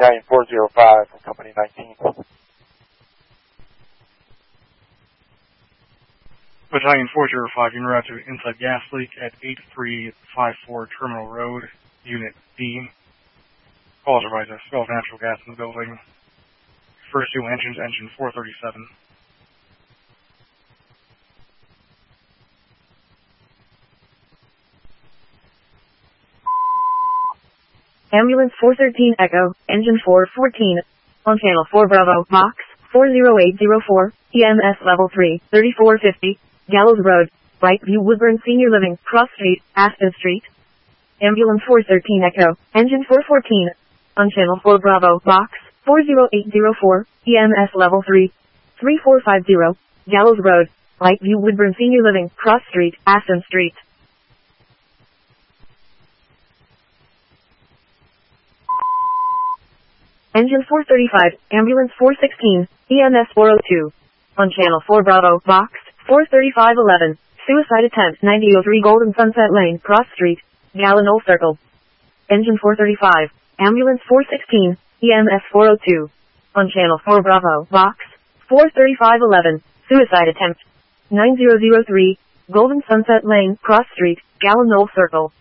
Battalion 405 from Company 19. Battalion 405, en route to inside gas leak at 8354 Terminal Road, Unit D. Calls advise a spill of natural gas in the building. First two engines, engine 437. Ambulance 413 Echo, engine 414, on channel 4 Bravo, box 40804, EMS level 3, 3450, Gallows Road, Brightview Woodburn Senior Living, Cross Street, Aspen Street. Ambulance 413 Echo, engine 414, on channel 4 Bravo, box 40804, EMS level 3, 3450, Gallows Road, Brightview Woodburn Senior Living, Cross Street, Aspen Street. Engine 435, Ambulance 416, EMS 402. On channel 4 Bravo, box 43511, suicide attempt 9003 Golden Sunset Lane, Cross Street, Gallinol Circle. Engine 435, Ambulance 416, EMS 402. On channel 4 Bravo, box 43511, suicide attempt 9003 Golden Sunset Lane, Cross Street, Gallinol Circle.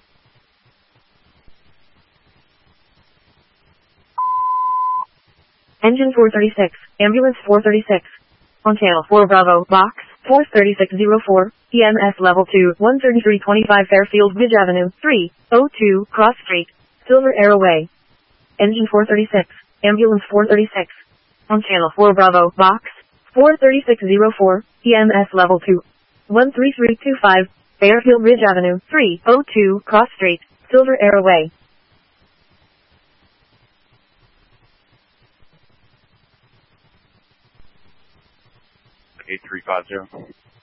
Engine 436, Ambulance 436. On channel 4 Bravo, box 43604, EMS level 2, 13325 Fairfield Ridge Avenue, 302 Cross Street, Silver Arrow Way. Engine 436, Ambulance 436. On channel 4 Bravo, box 43604, EMS level 2, 13325 Fairfield Ridge Avenue, 302 Cross Street, Silver Arrow Way. 8350.